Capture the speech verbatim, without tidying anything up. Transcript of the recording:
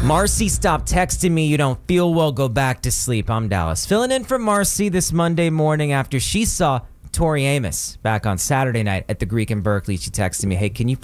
Marcy, stop texting me. You don't feel well. Go back to sleep. I'm Dallas. Filling in for Marcy this Monday morning after she saw Tori Amos back on Saturday night at the Greek in Berkeley. She texted me, hey, can you